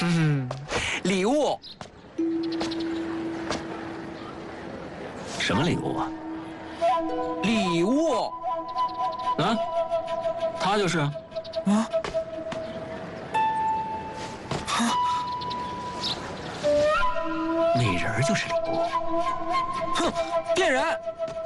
礼物。 什么礼物啊？ 礼物。 啊，他就是。 啊。 美人就是礼物。 哼，骗人！